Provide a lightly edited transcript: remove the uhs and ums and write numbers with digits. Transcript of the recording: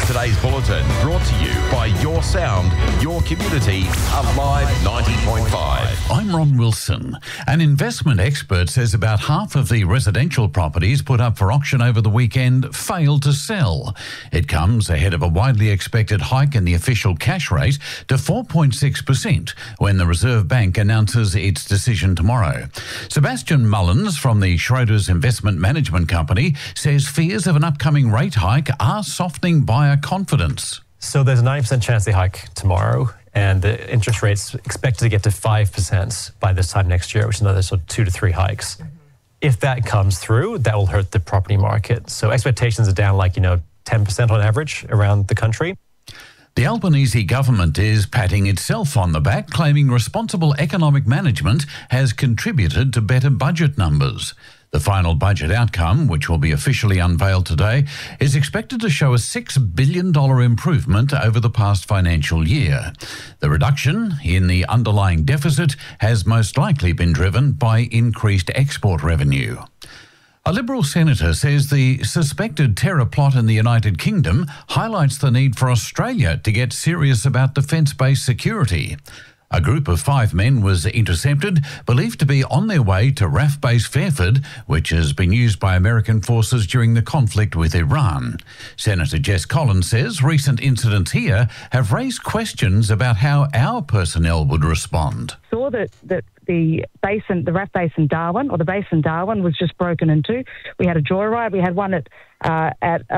Today's bulletin brought to you by Your Sound, Your Community, Alive 90.5. I'm Ron Wilson. An investment expert says about half of the residential properties put up for auction over the weekend failed to sell. It comes ahead of a widely expected hike in the official cash rate to 4.6% when the Reserve Bank announces its decision tomorrow. Sebastian Mullins from the Schroders Investment Management Company says fears of an upcoming rate hike are softening buyer confidence. So there's a 90% chance they hike tomorrow, and the interest rate's expected to get to 5% by this time next year, which is another sort of 2 to 3 hikes. If that comes through, that will hurt the property market. So expectations are down 10% on average around the country. The Albanese government is patting itself on the back, claiming responsible economic management has contributed to better budget numbers. The final budget outcome, which will be officially unveiled today, is expected to show a $6 billion improvement over the past financial year. The reduction in the underlying deficit has most likely been driven by increased export revenue. A Liberal senator says the suspected terror plot in the United Kingdom highlights the need for Australia to get serious about defence-based security. A group of 5 men was intercepted, believed to be on their way to RAF Base Fairford, which has been used by American forces during the conflict with Iran. Senator Jess Collins says recent incidents here have raised questions about how our personnel would respond. Saw that the RAF base in Darwin, or the base in Darwin, was just broken into. We had a joyride. We had one at